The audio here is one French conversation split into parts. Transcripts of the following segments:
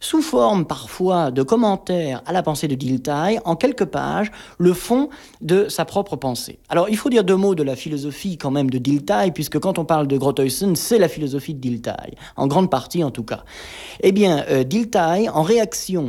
sous forme parfois de commentaires à la pensée de Dilthey, en quelques pages, le fond de sa propre pensée. Alors, il faut dire deux mots de la philosophie quand même de Dilthey, puisque quand on parle de Grotthuisen, c'est la philosophie de Dilthey, en grande partie en tout cas. Eh bien, Dilthey, en réaction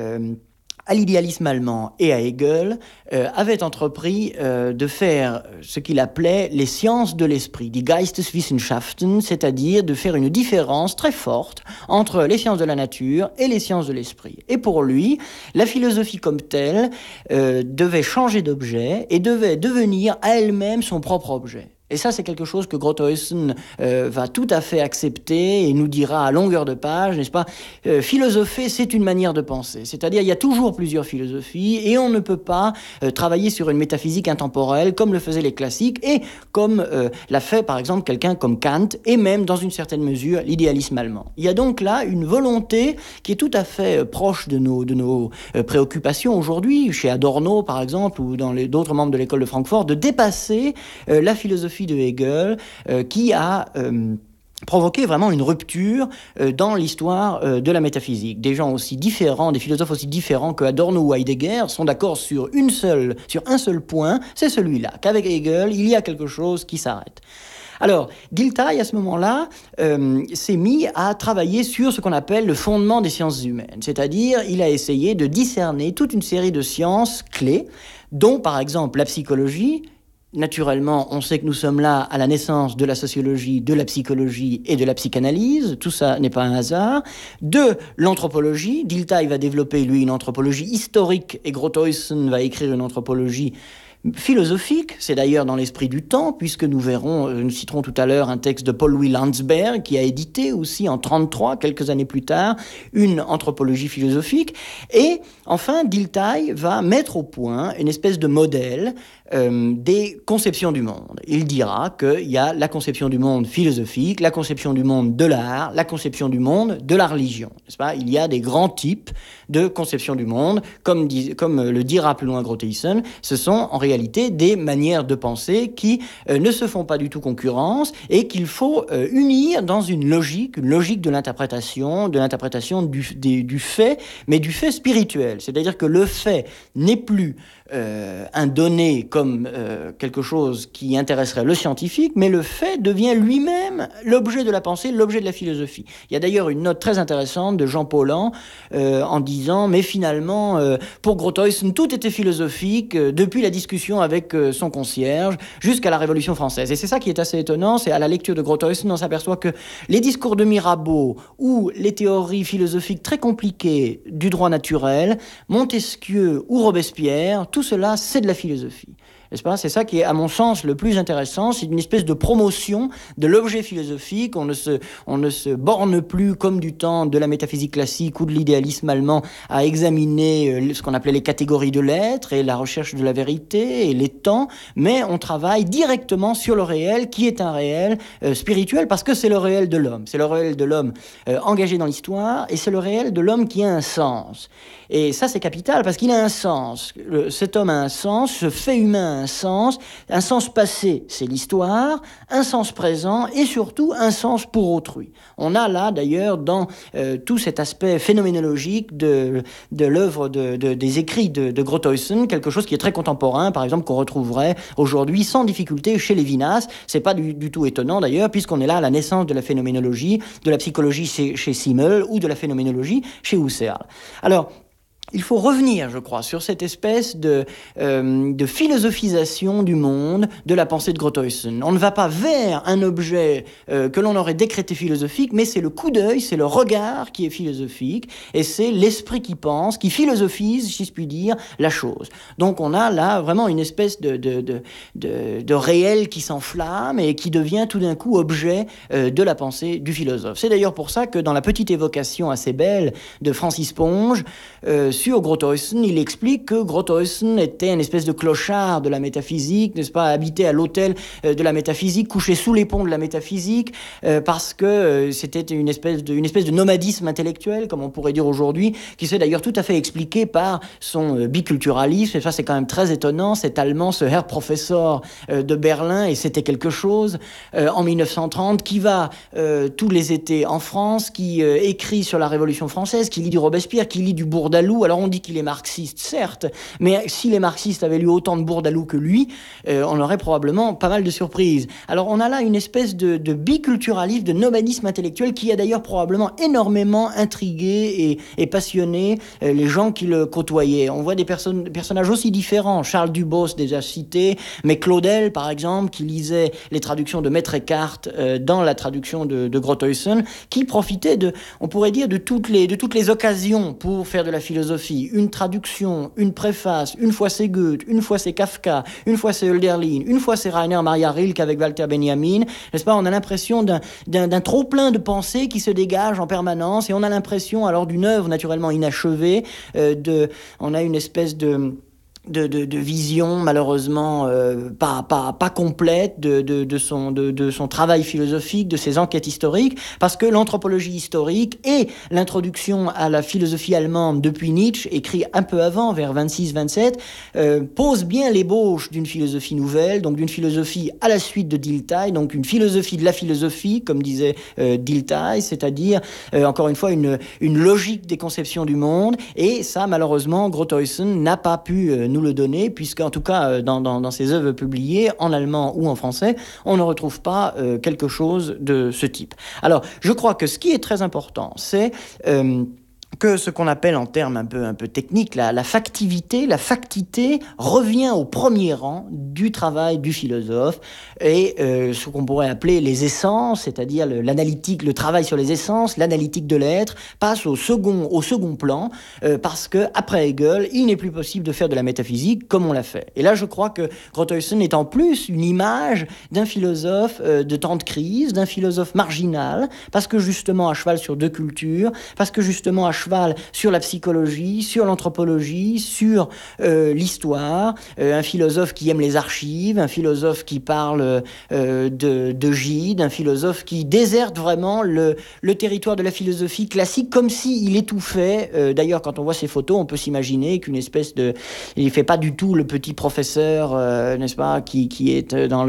à l'idéalisme allemand et à Hegel, avait entrepris de faire ce qu'il appelait les sciences de l'esprit, die Geisteswissenschaften, c'est-à-dire de faire une différence très forte entre les sciences de la nature et les sciences de l'esprit. Et pour lui, la philosophie comme telle devait changer d'objet et devait devenir à elle-même son propre objet. Et ça, c'est quelque chose que Grotthuisen va tout à fait accepter et nous dira à longueur de page, n'est-ce pas ? Philosopher, c'est une manière de penser. C'est-à-dire, il y a toujours plusieurs philosophies et on ne peut pas travailler sur une métaphysique intemporelle comme le faisaient les classiques et comme l'a fait, par exemple, quelqu'un comme Kant et même, dans une certaine mesure, l'idéalisme allemand. Il y a donc là une volonté qui est tout à fait proche de nos préoccupations aujourd'hui, chez Adorno, par exemple, ou dans d'autres membres de l'école de Francfort, de dépasser la philosophie de Hegel qui a provoqué vraiment une rupture dans l'histoire de la métaphysique. Des gens aussi différents, des philosophes aussi différents que Adorno ou Heidegger sont d'accord sur un seul point, c'est celui-là, qu'avec Hegel, il y a quelque chose qui s'arrête. Alors, Dilthey, à ce moment-là, s'est mis à travailler sur ce qu'on appelle le fondement des sciences humaines. C'est-à-dire, il a essayé de discerner toute une série de sciences clés, dont, par exemple, la psychologie. Naturellement, on sait que nous sommes là à la naissance de la sociologie, de la psychologie et de la psychanalyse. Tout ça n'est pas un hasard. De l'anthropologie. Dilthey va développer, lui, une anthropologie historique et Grotthuisen va écrire une anthropologie philosophique. C'est d'ailleurs dans l'esprit du temps, puisque nous citerons tout à l'heure un texte de Paul Louis Landsberg qui a édité aussi en 1933, quelques années plus tard, une anthropologie philosophique. Et enfin, Dilthey va mettre au point une espèce de modèle des conceptions du monde. Il dira qu'il y a la conception du monde philosophique, la conception du monde de l'art, la conception du monde de la religion. N'est-ce pas ? Il y a des grands types de conception du monde, comme le dira plus loin Grotthuisen, ce sont en réalité des manières de penser qui ne se font pas du tout concurrence et qu'il faut unir dans une logique de l'interprétation du fait, mais du fait spirituel. C'est-à-dire que le fait n'est plus un donné comme quelque chose qui intéresserait le scientifique, mais le fait devient lui-même l'objet de la pensée, l'objet de la philosophie. Il y a d'ailleurs une note très intéressante de Jean Paulhan en disant, mais finalement, pour Grotthuisen, tout était philosophique depuis la discussion avec son concierge jusqu'à la Révolution française. Et c'est ça qui est assez étonnant, c'est à la lecture de Grotthuisen, on s'aperçoit que les discours de Mirabeau ou les théories philosophiques très compliquées du droit naturel, Montesquieu ou Robespierre, tout cela, c'est de la philosophie. N'est-ce pas ? C'est ça qui est, à mon sens, le plus intéressant. C'est une espèce de promotion de l'objet philosophique. On ne se borne plus, comme du temps de la métaphysique classique ou de l'idéalisme allemand, à examiner ce qu'on appelait les catégories de l'être et la recherche de la vérité et les temps, mais on travaille directement sur le réel, qui est un réel spirituel, parce que c'est le réel de l'homme. C'est le réel de l'homme engagé dans l'histoire, et c'est le réel de l'homme qui a un sens. Et ça, c'est capital, parce qu'il a un sens. Cet homme a un sens, ce fait humain a un sens passé, c'est l'histoire, un sens présent et surtout un sens pour autrui. On a là d'ailleurs dans tout cet aspect phénoménologique de l'œuvre des écrits de Grotthuisen, quelque chose qui est très contemporain, par exemple qu'on retrouverait aujourd'hui sans difficulté chez Lévinas. C'est pas du tout étonnant d'ailleurs, puisqu'on est là à la naissance de la phénoménologie, de la psychologie chez Simmel ou de la phénoménologie chez Husserl. Alors, il faut revenir, je crois, sur cette espèce de philosophisation du monde, de la pensée de Grotthuisen. On ne va pas vers un objet que l'on aurait décrété philosophique, mais c'est le coup d'œil, c'est le regard qui est philosophique, et c'est l'esprit qui pense, qui philosophise, si je puis dire, la chose. Donc on a là vraiment une espèce de réel qui s'enflamme et qui devient tout d'un coup objet de la pensée du philosophe. C'est d'ailleurs pour ça que dans la petite évocation assez belle de Francis Ponge, sur Grotthuysen, il explique que Grotthuysen était une espèce de clochard de la métaphysique, n'est-ce pas, habité à l'hôtel de la métaphysique, couché sous les ponts de la métaphysique, parce que c'était une espèce de nomadisme intellectuel, comme on pourrait dire aujourd'hui, qui s'est d'ailleurs tout à fait expliqué par son biculturalisme. Et ça, c'est quand même très étonnant. Cet Allemand, ce Herr Professor de Berlin, et c'était quelque chose, en 1930, qui va tous les étés en France, qui écrit sur la Révolution française, qui lit du Robespierre, qui lit du Bourdaloue. Alors on dit qu'il est marxiste, certes, mais si les marxistes avaient lu autant de Bourdaloue que lui, on aurait probablement pas mal de surprises. Alors on a là une espèce de biculturalisme, de nomadisme intellectuel qui a d'ailleurs probablement énormément intrigué et passionné les gens qui le côtoyaient. On voit des personnages aussi différents. Charles Dubos, déjà cité, mais Claudel, par exemple, qui lisait les traductions de Maître Eckhart dans la traduction de Grotthuysen, qui profitait on pourrait dire, de toutes les occasions pour faire de la philosophie. Une traduction, une préface, une fois c'est Goethe, une fois c'est Kafka, une fois c'est Hölderlin, une fois c'est Rainer Maria Rilke avec Walter Benjamin. N'est-ce pas? On a l'impression d'un trop-plein de pensées qui se dégagent en permanence, et on a l'impression, alors, d'une œuvre naturellement inachevée, on a une espèce de vision malheureusement pas complète de son travail philosophique, de ses enquêtes historiques, parce que l'anthropologie historique et l'introduction à la philosophie allemande depuis Nietzsche, écrit un peu avant, vers 26-27, pose bien l'ébauche d'une philosophie nouvelle, donc d'une philosophie à la suite de Dilthey, donc une philosophie de la philosophie, comme disait Dilthey, c'est-à-dire encore une fois une logique des conceptions du monde, et ça malheureusement Grotthuysen n'a pas pu nous le donner, puisqu'en tout cas dans ses œuvres publiées en allemand ou en français, on ne retrouve pas quelque chose de ce type. Alors je crois que ce qui est très important, c'est que ce qu'on appelle en termes un peu techniques, la factivité, la factité revient au premier rang du travail du philosophe, et ce qu'on pourrait appeler les essences, c'est-à-dire l'analytique, le travail sur les essences, l'analytique de l'être, passe au second plan, parce que après Hegel, il n'est plus possible de faire de la métaphysique comme on l'a fait. Et là, je crois que Grotthuysen est en plus une image d'un philosophe de temps de crise, d'un philosophe marginal, parce que justement à cheval sur deux cultures, parce que justement à cheval sur la psychologie, sur l'anthropologie, sur l'histoire, un philosophe qui aime les archives, un philosophe qui parle de Gide, un philosophe qui déserte vraiment le territoire de la philosophie classique, comme s'il étouffait. D'ailleurs, quand on voit ces photos, on peut s'imaginer qu'une espèce de... Il ne fait pas du tout le petit professeur, n'est-ce pas, qui est dans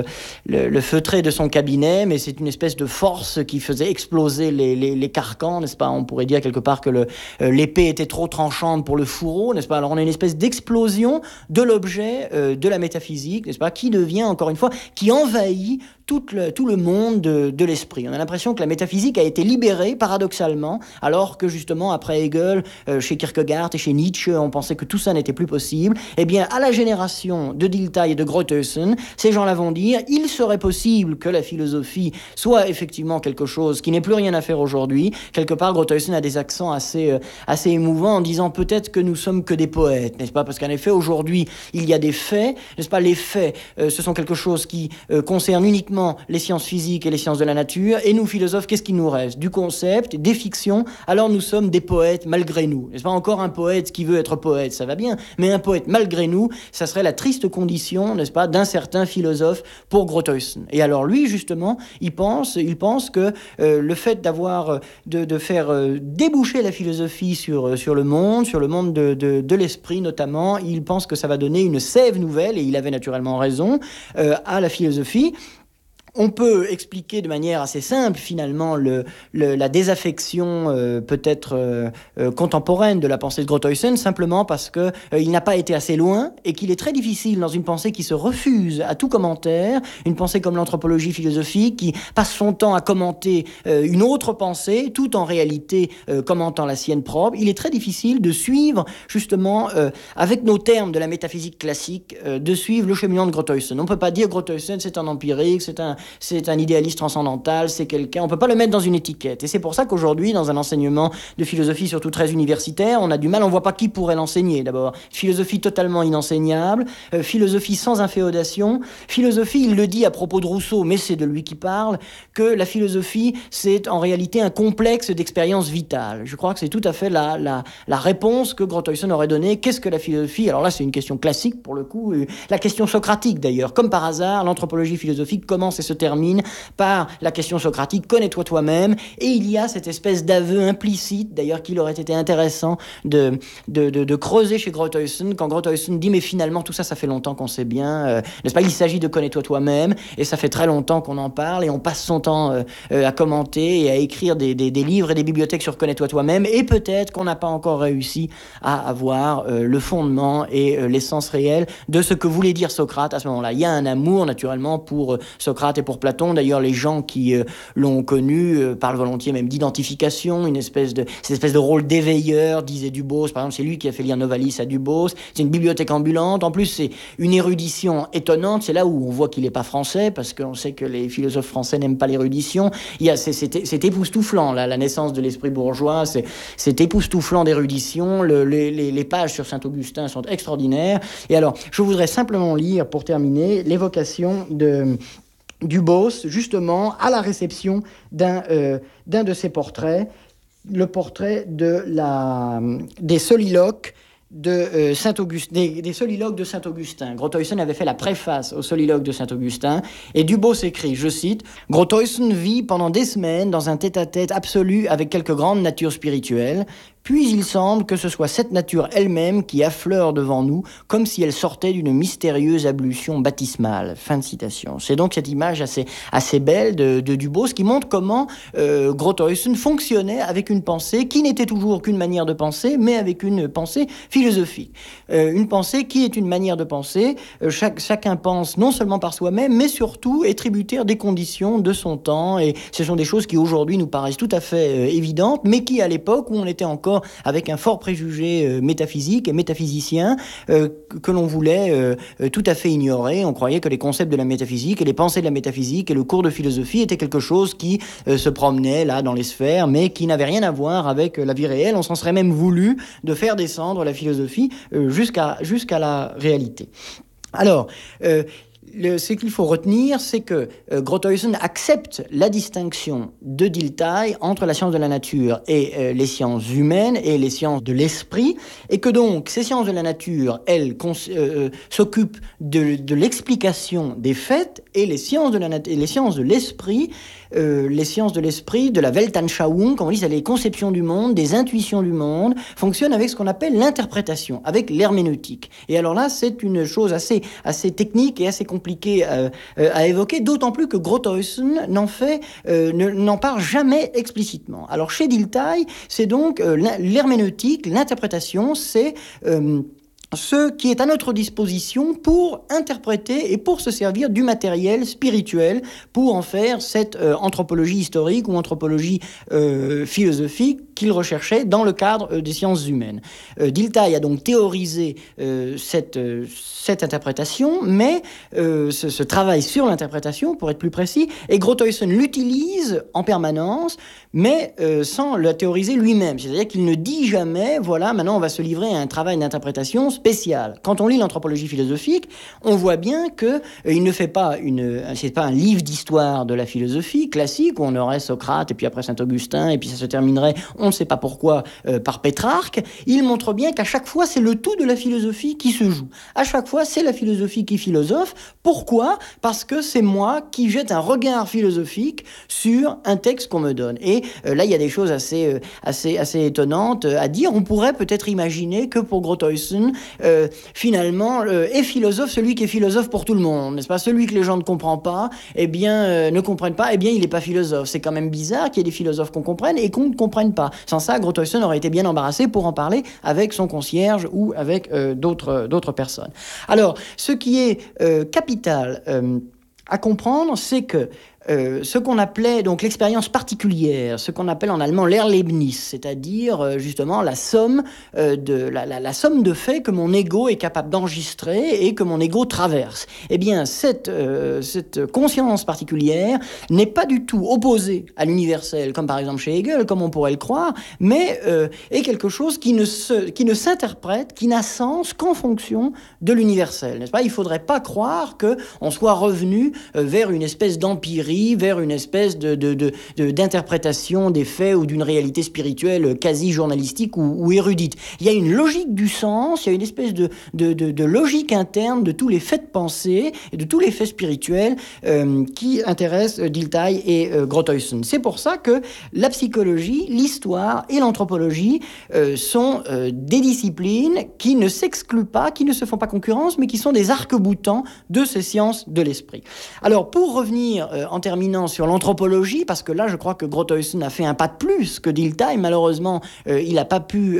le feutré de son cabinet, mais c'est une espèce de force qui faisait exploser les carcans, n'est-ce pas? On pourrait dire quelque part que l'épée était trop tranchante pour le fourreau, n'est-ce pas? Alors on a une espèce d'explosion de l'objet de la métaphysique, n'est-ce pas? Qui devient, encore une fois, qui envahit tout le monde de l'esprit. On a l'impression que la métaphysique a été libérée, paradoxalement, alors que justement, après Hegel, chez Kierkegaard et chez Nietzsche, on pensait que tout ça n'était plus possible. Eh bien, à la génération de Dilthey et de Grotthuysen, ces gens-là vont dire, il serait possible que la philosophie soit effectivement quelque chose qui n'ait plus rien à faire aujourd'hui. Quelque part, Grotthuysen a des accents assez émouvants en disant peut-être que nous sommes que des poètes, n'est-ce pas? Parce qu'en effet, aujourd'hui, il y a des faits, n'est-ce pas? Les faits, ce sont quelque chose qui concerne uniquement les sciences physiques et les sciences de la nature, et nous, philosophes, qu'est-ce qu'il nous reste? Du concept, des fictions, alors nous sommes des poètes malgré nous. N'est-ce pas? Encore un poète qui veut être poète, ça va bien, mais un poète malgré nous, ça serait la triste condition, n'est-ce pas, d'un certain philosophe pour Grotthuysen. Et alors lui, justement, il pense que le fait de faire déboucher la philosophie sur le monde de l'esprit notamment, il pense que ça va donner une sève nouvelle, et il avait naturellement raison, à la philosophie. On peut expliquer de manière assez simple, finalement, la désaffection peut-être contemporaine de la pensée de Grotthuysen, simplement parce qu'il n'a pas été assez loin et qu'il est très difficile, dans une pensée qui se refuse à tout commentaire, une pensée comme l'anthropologie philosophique, qui passe son temps à commenter une autre pensée, tout en réalité commentant la sienne propre, il est très difficile de suivre, justement, avec nos termes de la métaphysique classique, de suivre le cheminement de Grotthuysen. On ne peut pas dire Grotthuysen, c'est un empirique, c'est un c'est un idéaliste transcendantal, c'est quelqu'un, on peut pas le mettre dans une étiquette. Et c'est pour ça qu'aujourd'hui, dans un enseignement de philosophie, surtout très universitaire, on a du mal, on voit pas qui pourrait l'enseigner. D'abord, philosophie totalement inenseignable, philosophie sans inféodation, philosophie, il le dit à propos de Rousseau, mais c'est de lui qui parle, que la philosophie, c'est en réalité un complexe d'expérience vitale. Je crois que c'est tout à fait la réponse que Grothuysen aurait donnée. Qu'est-ce que la philosophie? Alors là, c'est une question classique, pour le coup, la question socratique d'ailleurs. Comme par hasard, l'anthropologie philosophique commence et se termine par la question socratique, connais-toi toi-même, et il y a cette espèce d'aveu implicite, d'ailleurs, qu'il aurait été intéressant de creuser chez Grothuysen, quand Grothuysen dit, mais finalement, tout ça, ça fait longtemps qu'on sait bien, n'est-ce pas? Il s'agit de connais-toi toi-même, et ça fait très longtemps qu'on en parle, et on passe son temps à commenter et à écrire des livres et des bibliothèques sur connais-toi toi-même, et peut-être qu'on n'a pas encore réussi à avoir le fondement et l'essence réelle de ce que voulait dire Socrate à ce moment-là. Il y a un amour, naturellement, pour Socrate et pour Platon. D'ailleurs, les gens qui l'ont connu parlent volontiers même d'identification, cette espèce de rôle d'éveilleur, disait Dubos. Par exemple, c'est lui qui a fait lire Novalis à Dubos. C'est une bibliothèque ambulante. En plus, c'est une érudition étonnante. C'est là où on voit qu'il n'est pas français, parce qu'on sait que les philosophes français n'aiment pas l'érudition. C'est époustouflant, là, la naissance de l'esprit bourgeois. C'est époustouflant d'érudition. Les pages sur Saint-Augustin sont extraordinaires. Et alors, je voudrais simplement lire, pour terminer, l'évocation de Dubos, justement, à la réception d'un de ses portraits, le portrait des soliloques de Saint-Augustin, des soliloques de Saint-Augustin. Grothuysen avait fait la préface aux soliloques de Saint-Augustin, et Dubos écrit, je cite, « Grothuysen vit pendant des semaines dans un tête-à-tête absolu avec quelques grandes natures spirituelles, puis il semble que ce soit cette nature elle-même qui affleure devant nous, comme si elle sortait d'une mystérieuse ablution baptismale. » Fin de citation. C'est donc cette image assez belle de Dubos qui montre comment Grothuysen fonctionnait avec une pensée qui n'était toujours qu'une manière de penser, mais avec une pensée philosophique. Une pensée qui est une manière de penser. Chacun pense non seulement par soi-même, mais surtout est tributaire des conditions de son temps. Et ce sont des choses qui aujourd'hui nous paraissent tout à fait évidentes, mais qui à l'époque où on était encore avec un fort préjugé métaphysique et métaphysicien que l'on voulait tout à fait ignorer. On croyait que les concepts de la métaphysique et les pensées de la métaphysique et le cours de philosophie étaient quelque chose qui se promenait là dans les sphères, mais qui n'avait rien à voir avec la vie réelle. On s'en serait même voulu de faire descendre la philosophie jusqu'à la réalité. Alors, ce qu'il faut retenir, c'est que Grothuysen accepte la distinction de Dilthey entre la science de la nature et les sciences humaines et les sciences de l'esprit, et que donc ces sciences de la nature, elles s'occupent de l'explication des faits, et les sciences de l'esprit, de la Weltanschauung, comme on dit, c'est les conceptions du monde, des intuitions du monde, fonctionnent avec ce qu'on appelle l'interprétation, avec l'herméneutique. Et alors là, c'est une chose assez technique et assez compliquée à évoquer, d'autant plus que Grothuysen n'en parle jamais explicitement. Alors chez Dilthey, c'est donc l'herméneutique, l'interprétation, c'est ce qui est à notre disposition pour interpréter et pour se servir du matériel spirituel pour en faire cette anthropologie historique ou anthropologie philosophique qu'il recherchait dans le cadre des sciences humaines. Dilthey a donc théorisé cette interprétation, mais ce travail sur l'interprétation, pour être plus précis, et Grothuysen l'utilise en permanence, mais sans la théoriser lui-même. C'est-à-dire qu'il ne dit jamais, voilà, maintenant on va se livrer à un travail d'interprétation spécial. Quand on lit l'anthropologie philosophique, on voit bien que il ne fait pas c'est pas un livre d'histoire de la philosophie classique où on aurait Socrate et puis après Saint-Augustin et puis ça se terminerait, on ne sait pas pourquoi, par Pétrarque. Il montre bien qu'à chaque fois c'est le tout de la philosophie qui se joue. À chaque fois c'est la philosophie qui philosophe. Pourquoi ? Parce que c'est moi qui jette un regard philosophique sur un texte qu'on me donne. Et là il y a des choses assez étonnantes à dire. On pourrait peut-être imaginer que pour Grothuysen, finalement, est philosophe celui qui est philosophe pour tout le monde, n'est-ce pas ? Celui que les gens ne comprennent pas, ne comprennent pas, il n'est pas philosophe. C'est quand même bizarre qu'il y ait des philosophes qu'on comprenne et qu'on ne comprenne pas. Sans ça, Grothuysen aurait été bien embarrassé pour en parler avec son concierge ou avec d'autres personnes. Alors, ce qui est capital à comprendre, c'est que ce qu'on appelait donc l'expérience particulière, ce qu'on appelle en allemand l'Erlebnis, c'est-à-dire justement la somme la somme de faits que mon ego est capable d'enregistrer et que mon ego traverse. Eh bien, cette conscience particulière n'est pas du tout opposée à l'universel, comme par exemple chez Hegel, comme on pourrait le croire, mais est quelque chose qui ne s'interprète, qui n'a sens qu'en fonction de l'universel, n'est-ce pas? Il ne faudrait pas croire qu'on soit revenu vers une espèce d'empirie, vers une espèce d'interprétation des faits ou d'une réalité spirituelle quasi journalistique ou érudite. Il y a une logique du sens, il y a une espèce de logique interne de tous les faits de pensée et de tous les faits spirituels qui intéressent Dilthey et Grotthuysen. C'est pour ça que la psychologie, l'histoire et l'anthropologie sont des disciplines qui ne s'excluent pas, qui ne se font pas concurrence, mais qui sont des arcs-boutants de ces sciences de l'esprit. Alors, pour revenir en terminant sur l'anthropologie, parce que là, je crois que Grotthuysen a fait un pas de plus que Dilthey. Malheureusement, il n'a pas pu